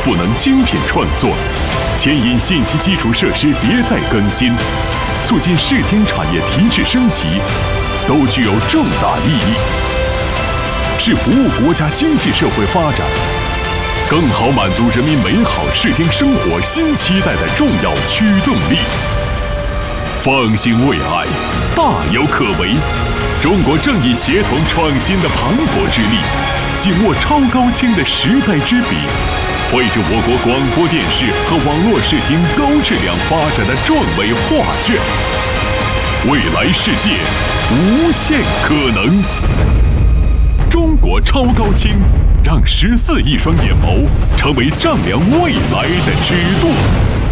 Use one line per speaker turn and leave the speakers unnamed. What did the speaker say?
赋能精品创作，牵引信息基础设施迭代更新，促进视听产业提质升级，都具有重大意义，是服务国家经济社会发展，更好满足人民美好视听生活新期待的重要驱动力。放心未来，大有可为。中国正以协同创新的磅礴之力，紧握超高清的时代之笔，绘制我国广播电视和网络视听高质量发展的壮伟画卷。未来世界无限可能。中国超高清，让14亿双眼眸成为丈量未来的尺度。